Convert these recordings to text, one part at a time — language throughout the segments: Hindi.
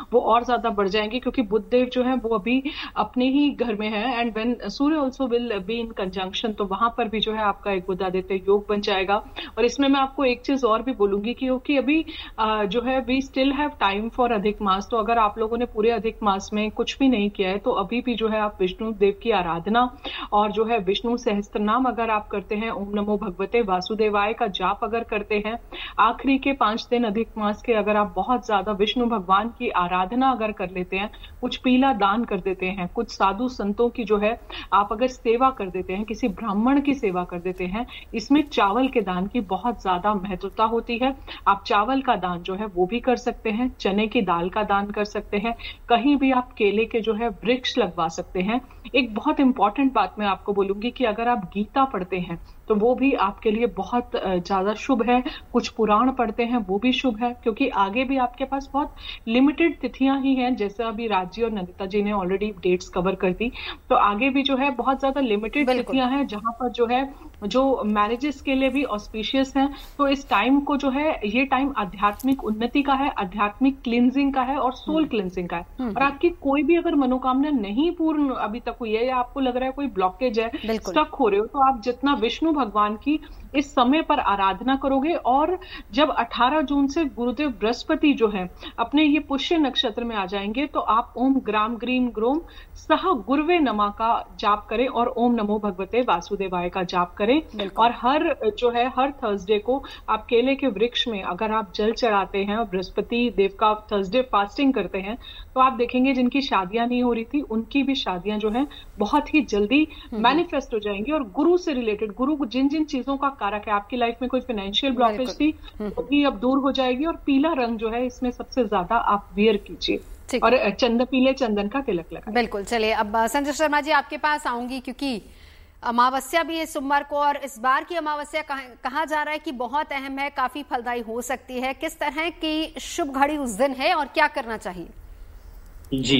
वो और ज्यादा बढ़ जाएंगे, क्योंकि बुध देव जो है वो अभी अपने ही घर में है, and when Surya also will be in conjunction, तो वहां पर भी जो है आपका एक बुधादित्य योग बन जाएगा। और इसमें मैं आपको एक चीज और भी बोलूंगी क्योंकि अभी जो है we still have time for अधिक मास। तो अगर आप लोगों ने पूरे अधिक मास में कुछ भी नहीं किया है तो अभी भी जो है आप विष्णु देव की आराधना और जो है विष्णु सहस्त्र नाम अगर आप करते हैं, ओम नमो भगवते वासुदेवाय का जाप अगर करते हैं, आखिरी के 5 दिन अधिक मास के अगर आप बहुत ज्यादा विष्णु भगवान की आराधना अगर कर लेते हैं, कुछ पीला दान कर देते हैं, कुछ साधु संतों की जो है आप अगर सेवा कर देते हैं, किसी ब्राह्मण की सेवा कर देते हैं, इसमें चावल के दान की बहुत ज्यादा महत्वता होती है। आप चावल का दान जो है वो भी कर सकते हैं, चने की दाल का दान कर सकते हैं, कहीं भी आप केले के जो है वृक्ष लगवा सकते हैं। एक बहुत इंपॉर्टेंट बात मैं आपको बोलूंगी कि अगर आप गीता पढ़ते हैं तो वो भी आपके लिए बहुत ज्यादा शुभ है, कुछ पुराण पढ़ते हैं वो भी शुभ है, क्योंकि आगे भी आपके पास बहुत लिमिटेड तिथियां ही हैं। जैसे अभी राजी और नंदिता जी ने ऑलरेडी डेट्स कवर कर दी, तो आगे भी जो है बहुत ज्यादा लिमिटेड तिथियां हैं जहां पर जो है जो मैरिजेस के लिए भी ऑस्पिशियस हैं। तो इस टाइम को जो है, ये टाइम आध्यात्मिक उन्नति का है, आध्यात्मिक क्लींजिंग का है और सोल क्लींजिंग का है। और आपकी कोई भी अगर मनोकामना नहीं पूर्ण अभी तक हुई है या आपको लग रहा है कोई ब्लॉकेज है, स्टक हो रहे हो, तो आप जितना विष्णु भगवान की इस समय पर आराधना करोगे, और जब 18 जून से गुरुदेव बृहस्पति जो है अपने ये पुष्य नक्षत्र में आ जाएंगे, तो आप ओम ग्राम ग्रीम ग्रोम सह गुरुवे नमः का जाप करें और ओम नमो भगवते वासुदेवाय का जाप करें। और हर जो है हर थर्सडे को आप केले के वृक्ष में अगर आप जल चढ़ाते हैं और बृहस्पति देव का थर्सडे फास्टिंग करते हैं, तो आप देखेंगे जिनकी शादियां नहीं हो रही थी उनकी भी शादियां जो है बहुत ही जल्दी मैनिफेस्ट हो जाएंगी। और गुरु से रिलेटेड, गुरु जिन जिन चीजों का कारक है, आपकी लाइफ में कोई फाइनेंशियल ब्लॉकेज थी वो भी अब दूर हो जाएगी। और पीला रंग जो है इसमें सबसे ज्यादा आप वियर कीजिए और पीले चंदन का तिलक लगाएं। बिल्कुल। चलिए अब संजय शर्मा जी आपके पास आऊंगी, क्योंकि अमावस्या भी है सोमवार को, और इस बार की अमावस्या कहा जा रहा है कि बहुत अहम है, काफी फलदायी हो सकती है। किस तरह की शुभ घड़ी उस दिन है और क्या करना चाहिए? जी,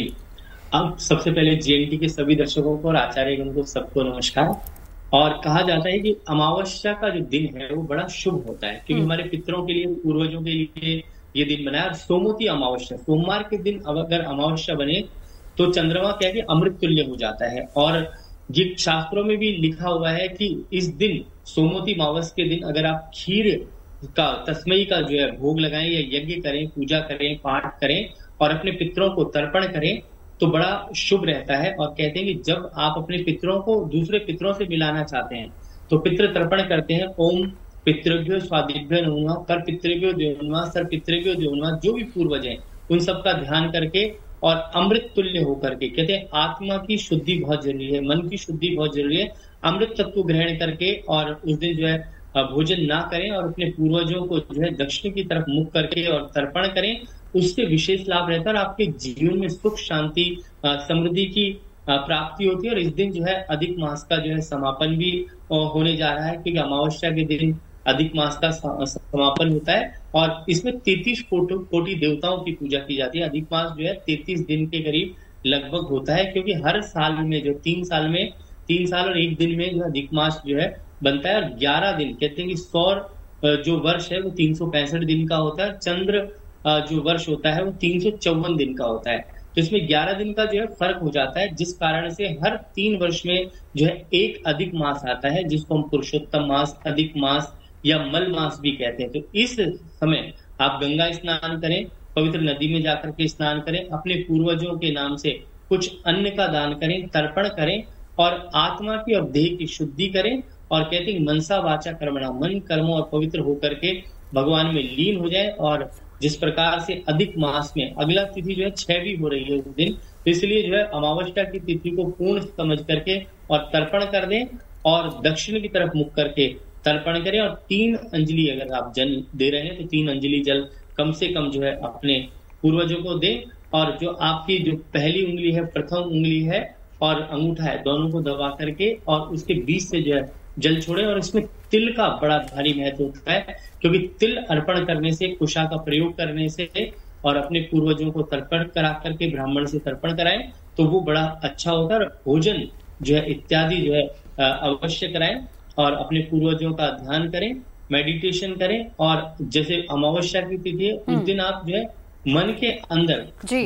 अब सबसे पहले जीएनटी के सभी दर्शकों को और आचार्यगण को सबको नमस्कार। और कहा जाता है कि अमावस्या का जो दिन है वो बड़ा शुभ होता है, क्योंकि हमारे पितरों के लिए, पूर्वजों के लिए ये दिन बनाया। और सोमवती अमावस्या, सोमवार के दिन अगर अमावस्या बने तो चंद्रमा क्या है, अमृत तुल्य हो जाता है। और ये शास्त्रों में भी लिखा हुआ है कि इस दिन सोमवती अमावस्या के दिन अगर आप खीर का, तस्मई का जो है भोग लगाएं या यज्ञ करें, पूजा करें, पाठ करें और अपने पितरों को तर्पण करें तो बड़ा शुभ रहता है। और कहते हैं कि जब आप अपने पितरों को दूसरे पितरों से मिलाना चाहते हैं तो पितृ तर्पण करते हैं। ओम पितृभ्यो स्वादिभ्यो नमः, कर पितृभ्यो देवो नमः, सर पितृभ्यो देवो नमः, जो भी पूर्वज हैं उन सबका ध्यान करके और अमृत तुल्य होकर के, कहते हैं आत्मा की शुद्धि बहुत जरूरी है, मन की शुद्धि बहुत जरूरी है। अमृत तत्व ग्रहण करके और उस दिन जो है भोजन ना करें और अपने पूर्वजों को जो है दक्षिण की तरफ मुख करके और तर्पण करें, उससे विशेष लाभ रहता है और आपके जीवन में सुख, शांति, समृद्धि की प्राप्ति होती है। और इस दिन जो है अधिक मास का जो है समापन भी होने जा रहा है, क्योंकि अमावस्या के दिन अधिक मास का समापन होता है। और इसमें 33 कोटि देवताओं की पूजा की जाती है। अधिक मास जो है 33 दिन के करीब लगभग होता है, क्योंकि हर साल में जो 3 साल में 3 साल और 1 दिन में जो अधिक मास जो है बनता है। और 11 दिन, कहते हैं कि सौर जो वर्ष है वो 365 दिन का होता है, चंद्र जो वर्ष होता है वो 354 दिन का होता है। तो इसमें 11 दिन का जो है फर्क हो जाता है, जिस कारण से हर 3 वर्ष में जो है एक अधिक मास आता है, जिसको हम पुरुषोत्तम मास, अधिक मास या मल मास भी कहते हैं। तो इस समय आप गंगा स्नान करें, पवित्र नदी में जाकर के स्नान करें, अपने पूर्वजों के नाम से कुछ अन्न का दान करें, तर्पण करें और आत्मा की और देह की शुद्धि करें। और कहते हैं मनसा वाचा कर्मणा, मन, कर्म और पवित्र होकर के भगवान में लीन हो जाए। और जिस प्रकार से अधिक मास में अगला तिथि जो है 6 भी हो रही है उस दिन, तो इसलिए जो है अमावस्या की तिथि को पूर्ण समझ करके और तर्पण कर दें और दक्षिण की तरफ मुख करके तर्पण करें। और 3 अंजलि अगर आप जल दे रहे हैं तो 3 अंजलि जल कम से कम जो है अपने पूर्वजों को दें। और जो आपकी जो पहली उंगली है, प्रथम उंगली है और अंगूठा है, दोनों को दबा करके और उसके बीच से जो है जल छोड़े। और इसमें तिल का बड़ा भारी महत्व होता है, क्योंकि तिल अर्पण करने से, कुशा का प्रयोग करने से और अपने पूर्वजों को तर्पण करा करके ब्राह्मण से तर्पण कराएं तो वो बड़ा अच्छा होता है। भोजन जो है इत्यादि जो है अवश्य कराएं और अपने पूर्वजों का ध्यान करें, मेडिटेशन करें। और जैसे अमावस्या की तिथि है उस दिन आप जो है मन के अंदर